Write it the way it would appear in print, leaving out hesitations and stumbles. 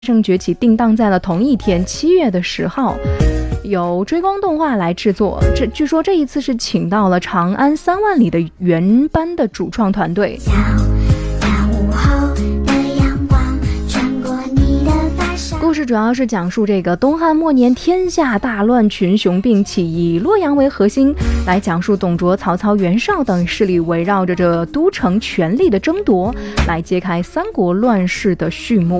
圣崛起定档在了同一天7月10号，由追光动画来制作。据说这一次是请到了《长安3万里》的原班的主创团队。故事主要是讲述这个东汉末年天下大乱，群雄并起，以洛阳为核心，来讲述董卓、曹操、袁绍等势力围绕着这都城权力的争夺，来揭开三国乱世的序幕。